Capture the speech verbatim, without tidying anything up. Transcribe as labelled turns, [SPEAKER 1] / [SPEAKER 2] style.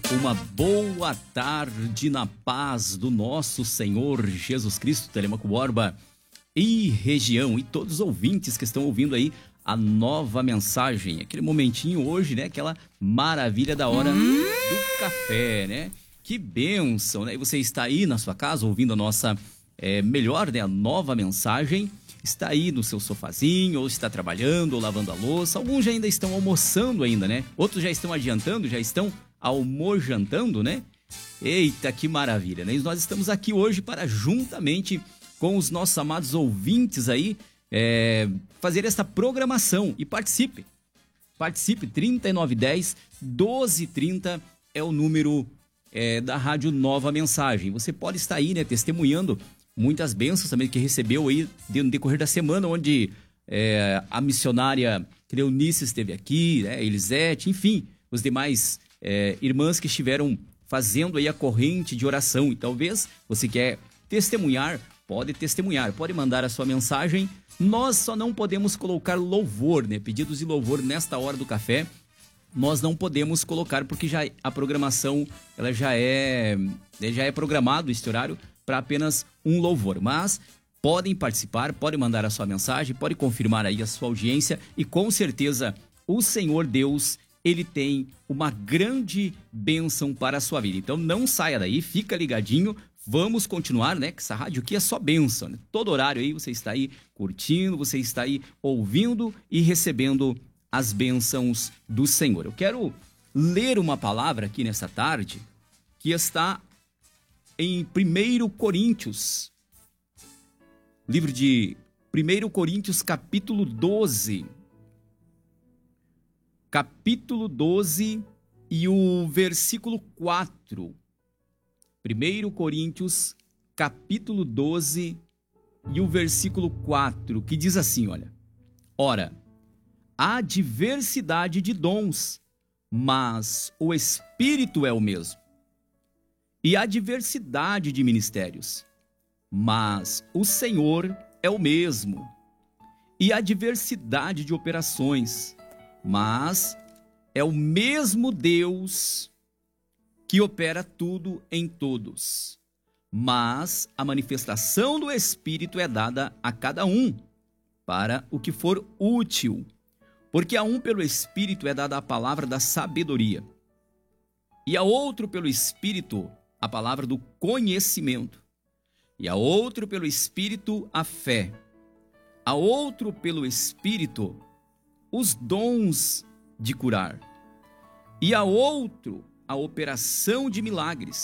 [SPEAKER 1] Uma boa tarde na paz do nosso Senhor Jesus Cristo, Telemaco Borba e região, e todos os ouvintes que estão ouvindo aí a nova mensagem, aquele momentinho hoje, né, aquela maravilha da hora hum? do café, né, que bênção, né, e você está aí na sua casa ouvindo a nossa, é, melhor, né, a nova mensagem, está aí no seu sofazinho, ou está trabalhando, ou lavando a louça, alguns já ainda estão almoçando ainda, né, outros já estão adiantando, já estão almojantando, né? Eita, que maravilha, né? E nós estamos aqui hoje para, juntamente com os nossos amados ouvintes aí, é, fazer esta programação. E participe, participe, trinta e nove dez, doze trinta é o número é, da Rádio Nova Mensagem. Você pode estar aí, né, testemunhando muitas bênçãos também que recebeu aí no decorrer da semana, onde é, a missionária Cleonice esteve aqui, né, Elisete, enfim, os demais É, irmãs que estiveram fazendo aí a corrente de oração. E talvez você quer testemunhar, pode testemunhar, pode mandar a sua mensagem. Nós só não podemos colocar louvor, né? Pedidos de louvor nesta hora do café, nós não podemos colocar porque já a programação ela já é já é programado este horário para apenas um louvor. Mas podem participar, podem mandar a sua mensagem, pode confirmar aí a sua audiência e com certeza o Senhor Deus, ele tem uma grande bênção para a sua vida. Então não saia daí, fica ligadinho, vamos continuar, né? Que essa rádio aqui é só bênção, né? Todo horário aí você está aí curtindo, você está aí ouvindo e recebendo as bênçãos do Senhor. Eu quero ler uma palavra aqui nessa tarde que está em primeiro Coríntios, livro de primeiro Coríntios, capítulo doze. Capítulo doze e o versículo quatro. primeiro Coríntios, capítulo doze e o versículo quatro, que diz assim, olha: Ora, há diversidade de dons, mas o Espírito é o mesmo. E há diversidade de ministérios, mas o Senhor é o mesmo. E há diversidade de operações, mas é o mesmo Deus que opera tudo em todos. Mas a manifestação do Espírito é dada a cada um para o que for útil. Porque a um pelo Espírito é dada a palavra da sabedoria, e a outro pelo Espírito a palavra do conhecimento, e a outro pelo Espírito a fé, a outro pelo Espírito os dons de curar, e a outro a operação de milagres,